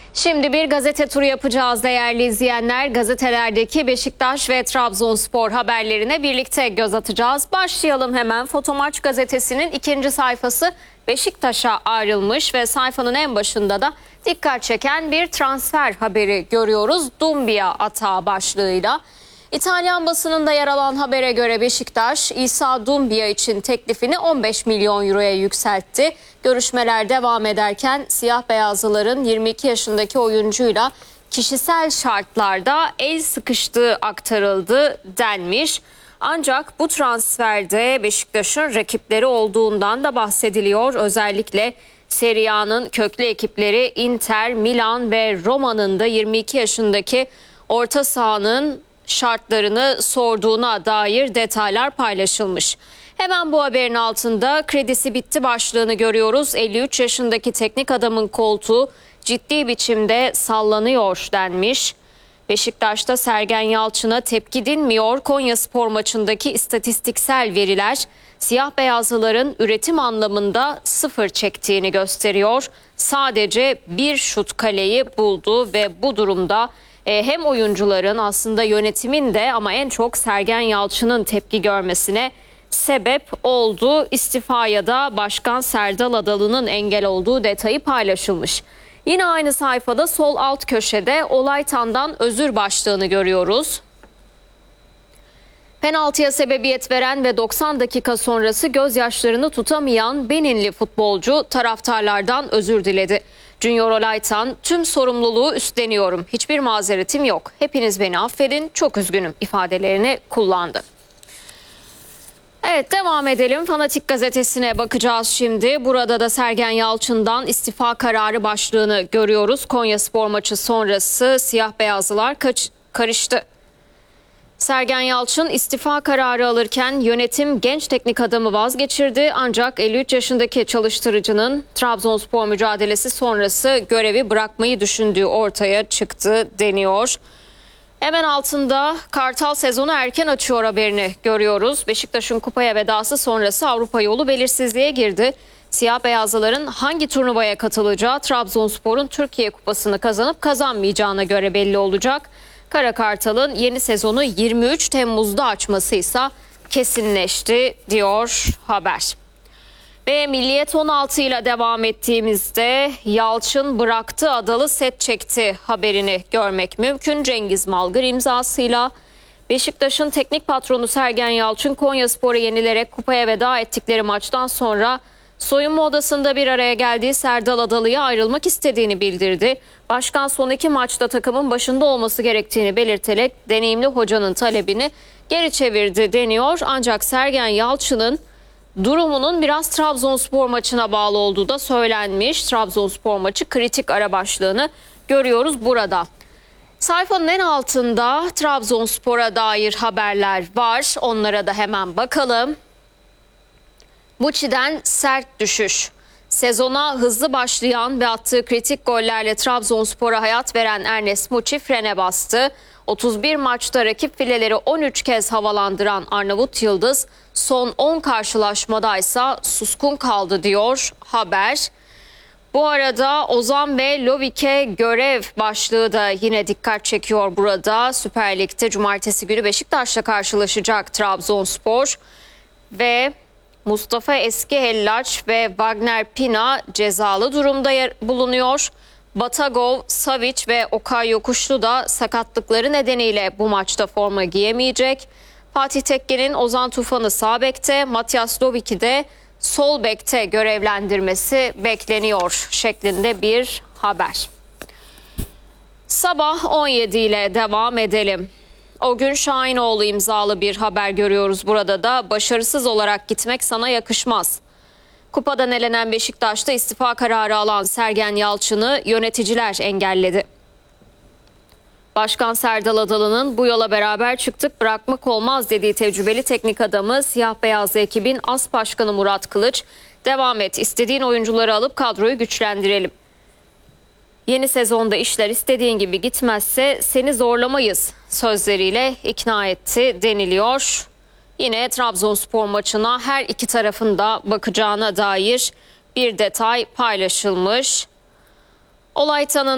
Şimdi bir gazete turu yapacağız değerli izleyenler. Gazetelerdeki Beşiktaş ve Trabzonspor haberlerine birlikte göz atacağız. Başlayalım hemen. Fotomaç gazetesinin ikinci sayfası Beşiktaş'a ayrılmış ve sayfanın en başında da dikkat çeken bir transfer haberi görüyoruz. Doumbia atağı başlığıyla. İtalyan basınında yer alan habere göre Beşiktaş, İsa Doumbia için teklifini 15 milyon euroya yükseltti. Görüşmeler devam ederken siyah beyazlıların 22 yaşındaki oyuncuyla kişisel şartlarda el sıkıştığı aktarıldı denmiş. Ancak bu transferde Beşiktaş'ın rakipleri olduğundan da bahsediliyor. Özellikle Serie A'nın köklü ekipleri Inter, Milan ve Roma'nın da 22 yaşındaki orta sahanın şartlarını sorduğuna dair detaylar paylaşılmış. Hemen bu haberin altında kredisi bitti başlığını görüyoruz. 53 yaşındaki teknik adamın koltuğu ciddi biçimde sallanıyor denmiş. Beşiktaş'ta Sergen Yalçın'a tepki dinmiyor. Konyaspor maçındaki istatistiksel veriler siyah beyazlıların üretim anlamında sıfır çektiğini gösteriyor. Sadece bir şut kaleyi buldu ve bu durumda hem oyuncuların aslında yönetimin de ama en çok Sergen Yalçın'ın tepki görmesine sebep oldu. İstifaya da Başkan Serdal Adalı'nın engel olduğu detayı paylaşılmış. Yine aynı sayfada sol alt köşede Olaytan'dan özür başlığını görüyoruz. Penaltıya sebebiyet veren ve 90 dakika sonrası gözyaşlarını tutamayan Beninli futbolcu taraftarlardan özür diledi. Junior Olaytan, tüm sorumluluğu üstleniyorum, hiçbir mazeretim yok, hepiniz beni affedin, çok üzgünüm ifadelerini kullandı. Evet, devam edelim. Fanatik gazetesine bakacağız şimdi. Burada da Sergen Yalçın'dan istifa kararı başlığını görüyoruz. Konyaspor maçı sonrası siyah beyazlılar karıştı. Sergen Yalçın istifa kararı alırken yönetim genç teknik adamı vazgeçirdi. Ancak 53 yaşındaki çalıştırıcının Trabzonspor mücadelesi sonrası görevi bırakmayı düşündüğü ortaya çıktı deniyor. Hemen altında Kartal sezonu erken açıyor haberini görüyoruz. Beşiktaş'ın kupaya vedası sonrası Avrupa yolu belirsizliğe girdi. Siyah beyazlıların hangi turnuvaya katılacağı Trabzonspor'un Türkiye Kupası'nı kazanıp kazanmayacağına göre belli olacak. Kara Kartal'ın yeni sezonu 23 Temmuz'da açması ise kesinleşti diyor haber. Ve Milliyet 16 ile devam ettiğimizde Yalçın bıraktı Adalı set çekti haberini görmek mümkün. Cengiz Malgır imzasıyla Beşiktaş'ın teknik patronu Sergen Yalçın Konyaspor'u yenilerek kupaya veda ettikleri maçtan sonra soyunma odasında bir araya geldiği Serdal Adalı'ya ayrılmak istediğini bildirdi. Başkan son iki maçta takımın başında olması gerektiğini belirterek deneyimli hocanın talebini geri çevirdi deniyor. Ancak Sergen Yalçın'ın durumunun biraz Trabzonspor maçına bağlı olduğu da söylenmiş. Trabzonspor maçı kritik ara başlığını görüyoruz burada. Sayfanın en altında Trabzonspor'a dair haberler var. Onlara da hemen bakalım. Muçi'den sert düşüş. Sezona hızlı başlayan ve attığı kritik gollerle Trabzonspor'a hayat veren Ernest Muçi frene bastı. 31 maçta rakip fileleri 13 kez havalandıran Arnavut Yıldız son 10 karşılaşmadaysa suskun kaldı diyor haber. Bu arada Ozan ve Lovik'e görev başlığı da yine dikkat çekiyor burada. Süper Lig'de cumartesi günü Beşiktaş'la karşılaşacak Trabzonspor ve Mustafa Eskihellaç ve Wagner Pina cezalı durumda bulunuyor. Batagov, Savic ve Okay Yokuşlu da sakatlıkları nedeniyle bu maçta forma giyemeyecek. Fatih Tekke'nin Ozan Tufan'ı sağ bekte, Matias Lovik'i de sol bekte görevlendirmesi bekleniyor şeklinde bir haber. Sabah 17 ile devam edelim. O gün Şahinoğlu imzalı bir haber görüyoruz burada da. Başarısız olarak gitmek sana yakışmaz. Kupadan elenen Beşiktaş'ta istifa kararı alan Sergen Yalçın'ı yöneticiler engelledi. Başkan Serdal Adalı'nın bu yola beraber çıktık, bırakmak olmaz dediği tecrübeli teknik adamı siyah beyazlı ekibin as başkanı Murat Kılıç, devam et, istediğin oyuncuları alıp kadroyu güçlendirelim. Yeni sezonda işler istediğin gibi gitmezse seni zorlamayız sözleriyle ikna etti deniliyor. Yine Trabzonspor maçına her iki tarafın da bakacağına dair bir detay paylaşılmış. Olaytan'ın